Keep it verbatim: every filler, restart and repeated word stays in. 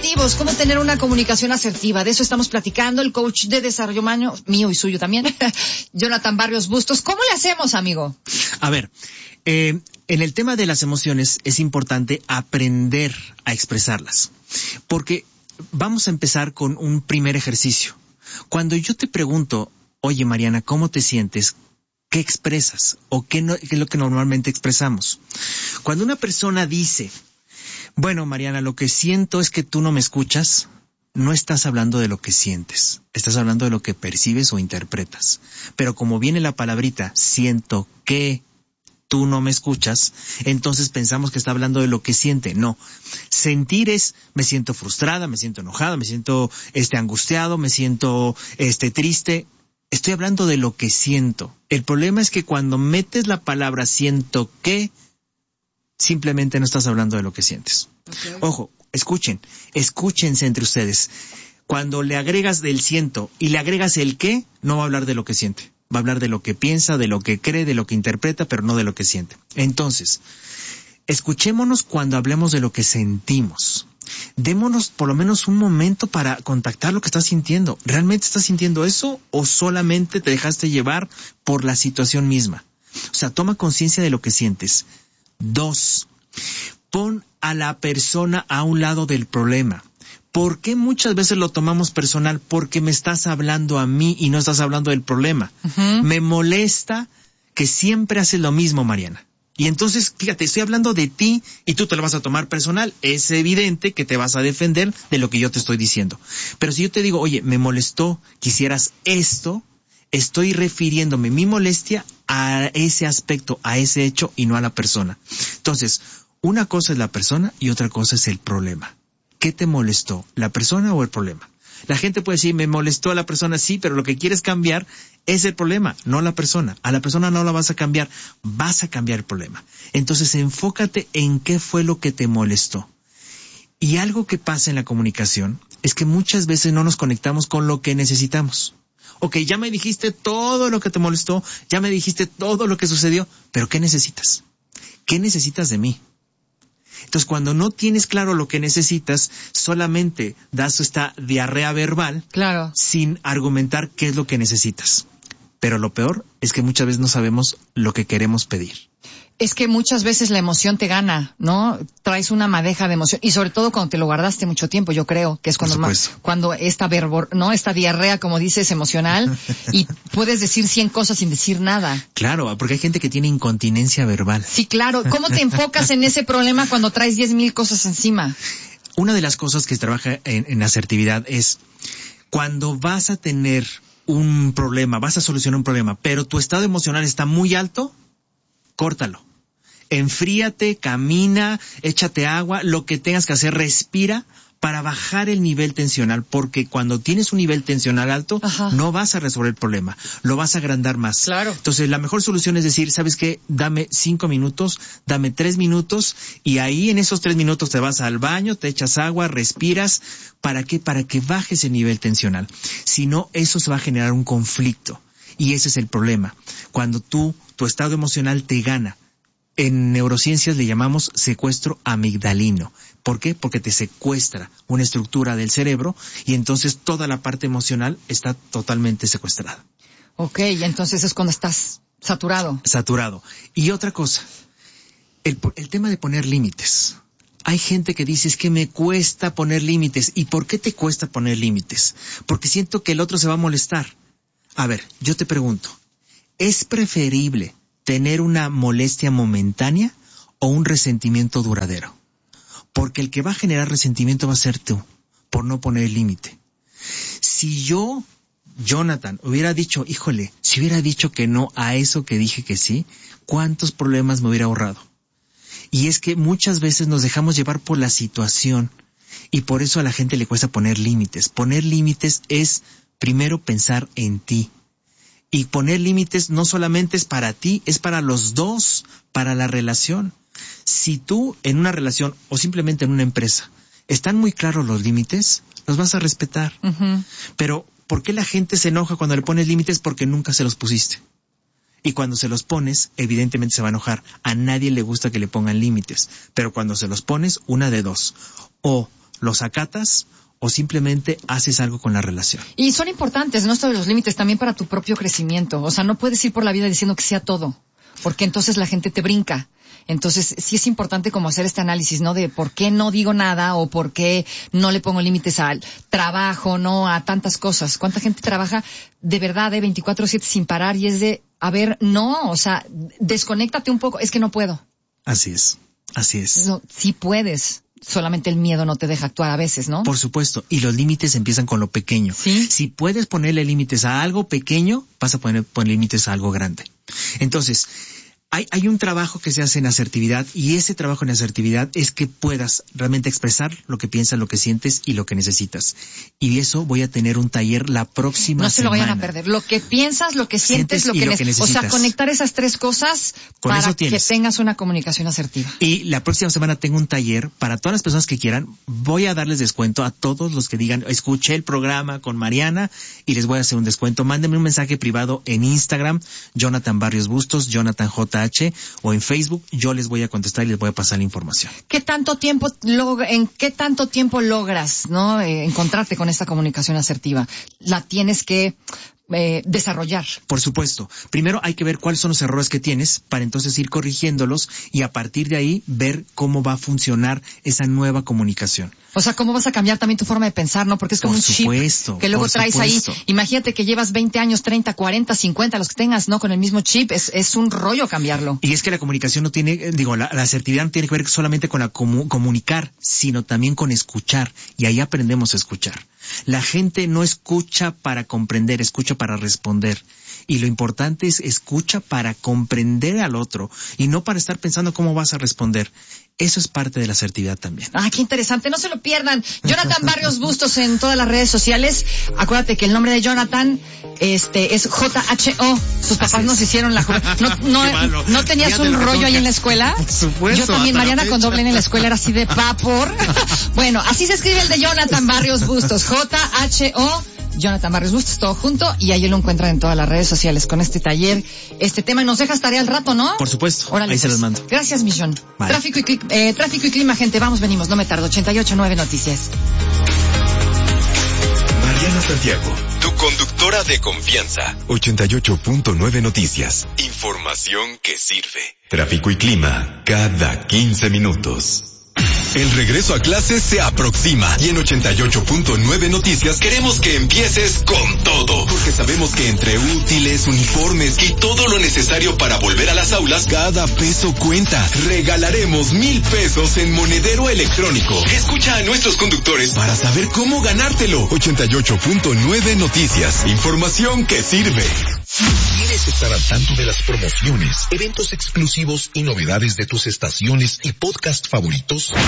asertivos, cómo tener una comunicación asertiva. De eso estamos platicando. El coach de desarrollo humano, mío y suyo también, Jonathan Barrios Bustos. ¿Cómo le hacemos, amigo? A ver, eh, en el tema de las emociones es importante aprender a expresarlas. Porque vamos a empezar con un primer ejercicio. Cuando yo te pregunto, oye Mariana, ¿cómo te sientes? ¿Qué expresas? ¿O qué, no, qué es lo que normalmente expresamos? Cuando una persona dice, bueno, Mariana, lo que siento es que tú no me escuchas, no estás hablando de lo que sientes, estás hablando de lo que percibes o interpretas. Pero como viene la palabrita, siento que tú no me escuchas, entonces pensamos que está hablando de lo que siente. No, sentir es, me siento frustrada, me siento enojada, me siento este, angustiado, me siento este, triste. Estoy hablando de lo que siento. El problema es que cuando metes la palabra siento que, simplemente no estás hablando de lo que sientes. Okay. Ojo, escuchen, escúchense entre ustedes. Cuando le agregas del siento y le agregas el qué, no va a hablar de lo que siente. Va a hablar de lo que piensa, de lo que cree, de lo que interpreta, pero no de lo que siente. Entonces, escuchémonos cuando hablemos de lo que sentimos. Démonos por lo menos un momento para contactar lo que estás sintiendo. ¿Realmente estás sintiendo eso o solamente te dejaste llevar por la situación misma? O sea, toma conciencia de lo que sientes. Dos, pon a la persona a un lado del problema. ¿Por qué muchas veces lo tomamos personal? Porque me estás hablando a mí y no estás hablando del problema. Uh-huh. Me molesta que siempre haces lo mismo, Mariana. Y entonces, fíjate, estoy hablando de ti y tú te lo vas a tomar personal. Es evidente que te vas a defender de lo que yo te estoy diciendo. Pero si yo te digo, oye, me molestó, quisieras esto, estoy refiriéndome mi molestia a ese aspecto, a ese hecho y no a la persona. Entonces, una cosa es la persona y otra cosa es el problema. ¿Qué te molestó, la persona o el problema? La gente puede decir, me molestó a la persona, sí, pero lo que quieres cambiar es el problema, no la persona. A la persona no la vas a cambiar, vas a cambiar el problema. Entonces, enfócate en qué fue lo que te molestó. Y algo que pasa en la comunicación es que muchas veces no nos conectamos con lo que necesitamos. Ok, ya me dijiste todo lo que te molestó, ya me dijiste todo lo que sucedió, pero ¿qué necesitas? ¿Qué necesitas de mí? Entonces, cuando no tienes claro lo que necesitas, solamente das esta diarrea verbal, claro, sin argumentar qué es lo que necesitas. Pero lo peor es que muchas veces no sabemos lo que queremos pedir. Es que muchas veces la emoción te gana, ¿no? Traes una madeja de emoción y sobre todo cuando te lo guardaste mucho tiempo, yo creo, que es cuando más, cuando esta verbo, ¿no? Esta diarrea, como dices, emocional y puedes decir cien cosas sin decir nada. Claro, porque hay gente que tiene incontinencia verbal. Sí, claro. ¿Cómo te enfocas en ese problema cuando traes diez mil cosas encima? Una de las cosas que se trabaja en, en asertividad es cuando vas a tener un problema, vas a solucionar un problema, pero tu estado emocional está muy alto, córtalo. Enfríate, camina, échate agua, lo que tengas que hacer, respira para bajar el nivel tensional, porque cuando tienes un nivel tensional alto, ajá, no vas a resolver el problema, lo vas a agrandar más. Claro. Entonces, la mejor solución es decir, ¿sabes qué? Dame cinco minutos, dame tres minutos, y ahí en esos tres minutos te vas al baño, te echas agua, respiras. ¿Para qué? Para que bajes el nivel tensional. Si no, eso se va a generar un conflicto. Y ese es el problema. Cuando tú, tu estado emocional te gana. En neurociencias le llamamos secuestro amigdalino. ¿Por qué? Porque te secuestra una estructura del cerebro y entonces toda la parte emocional está totalmente secuestrada. Ok, entonces es cuando estás saturado. Saturado. Y otra cosa, el, el tema de poner límites. Hay gente que dice, es que me cuesta poner límites. ¿Y por qué te cuesta poner límites? Porque siento que el otro se va a molestar. A ver, yo te pregunto, ¿es preferible tener una molestia momentánea o un resentimiento duradero? Porque el que va a generar resentimiento va a ser tú, por no poner el límite. Si yo, Jonathan, hubiera dicho, híjole, si hubiera dicho que no a eso que dije que sí, ¿cuántos problemas me hubiera ahorrado? Y es que muchas veces nos dejamos llevar por la situación y por eso a la gente le cuesta poner límites. Poner límites es primero pensar en ti. Y poner límites no solamente es para ti, es para los dos, para la relación. Si tú en una relación o simplemente en una empresa están muy claros los límites, los vas a respetar. Uh-huh. Pero ¿por qué la gente se enoja cuando le pones límites? Porque nunca se los pusiste. Y cuando se los pones, evidentemente se va a enojar. A nadie le gusta que le pongan límites. Pero cuando se los pones, una de dos. O los acatas o simplemente haces algo con la relación. Y son importantes, ¿no? Esto de los límites también para tu propio crecimiento. O sea, no puedes ir por la vida diciendo que sea todo, porque entonces la gente te brinca. Entonces, sí es importante como hacer este análisis, ¿no? De por qué no digo nada o por qué no le pongo límites al trabajo, ¿no? A tantas cosas. ¿Cuánta gente trabaja de verdad de veinticuatro siete sin parar y es de, a ver, no, o sea, desconéctate un poco, es que no puedo. Así es, así es. No, sí puedes. Solamente el miedo no te deja actuar a veces, ¿no? Por supuesto. Y los límites empiezan con lo pequeño. ¿Sí? Si puedes ponerle límites a algo pequeño, vas a poner, poner límites a algo grande. Entonces, hay, hay un trabajo que se hace en asertividad, y ese trabajo en asertividad es que puedas realmente expresar lo que piensas, lo que sientes y lo que necesitas. Y de eso voy a tener un taller la próxima semana. No se lo vayan a perder. Lo que piensas, lo que sientes, sientes lo, que lo que necesitas. O sea, conectar esas tres cosas Con para que tengas una comunicación asertiva. Y la próxima semana tengo un taller para todas las personas que quieran. Voy a darles descuento a todos los que digan, escuché el programa con Mariana y les voy a hacer un descuento. Mándenme un mensaje privado en Instagram, Jonathan Barrios Bustos, Jonathan J H, o en Facebook. Yo les voy a contestar y les voy a pasar la información. ¿Qué tanto tiempo log- en qué tanto tiempo logras, no, eh, encontrarte con esta comunicación asertiva? La tienes que Eh, desarrollar. Por supuesto. Primero hay que ver cuáles son los errores que tienes para entonces ir corrigiéndolos y a partir de ahí ver cómo va a funcionar esa nueva comunicación. O sea, cómo vas a cambiar también tu forma de pensar, ¿no? Porque es como por un supuesto, chip que luego traes supuesto. ahí. Imagínate que llevas veinte años, treinta, cuarenta, cincuenta, los que tengas, ¿no? Con el mismo chip. Es, es un rollo cambiarlo. Y es que la comunicación no tiene, digo, la, la asertividad no tiene que ver solamente con la comu- comunicar, sino también con escuchar. Y ahí aprendemos a escuchar. La gente no escucha para comprender, escucha para responder. Y lo importante es escucha para comprender al otro y no para estar pensando cómo vas a responder. Eso es parte de la asertividad también. Ah, qué interesante. No se lo pierdan. Jonathan Barrios Bustos en todas las redes sociales. Acuérdate que el nombre de Jonathan este es J H O. Sus papás nos hicieron la... No, no, ¿no tenías Fíjate un rollo ahí en la escuela? Por supuesto. Yo también, Mariana con doble N en la escuela era así de vapor. Bueno, así se escribe el de Jonathan Barrios Bustos. J H O. Jonathan Barrios Bustos, todo junto, y ahí lo encuentran en todas las redes sociales con este taller, este tema, y nos dejas tarea al rato, ¿no? Por supuesto, Órale, ahí pues. se los mando. Gracias, Millón. Vale. Tráfico y, eh, tráfico y clima, gente, vamos, venimos, no me tardo, ochenta y ocho punto nueve Noticias. Mariana Santiago, tu conductora de confianza. ochenta y ocho punto nueve Noticias. Información que sirve. Tráfico y clima cada quince minutos. El regreso a clases se aproxima y en ochenta y ocho punto nueve Noticias queremos que empieces con todo, porque sabemos que entre útiles, uniformes y todo lo necesario para volver a las aulas, cada peso cuenta. Regalaremos mil pesos en monedero electrónico. Escucha a nuestros conductores para saber cómo ganártelo. ochenta y ocho punto nueve Noticias. Información que sirve. ¿Quieres estar al tanto de las promociones, eventos exclusivos y novedades de tus estaciones y podcast favoritos?